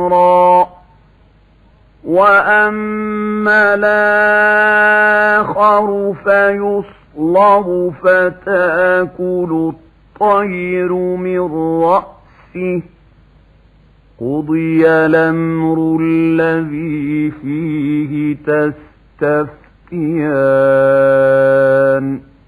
نَارًا وَأَمَّا الْآخَرُ فَيُصْلَبُ فَتَأْكُلُ الطَّيْرُ مِنْ رَأْسِهِ قُضِيَ الْأَمْرُ الَّذِي فِيهِ تَسْتَفْتِيَانِ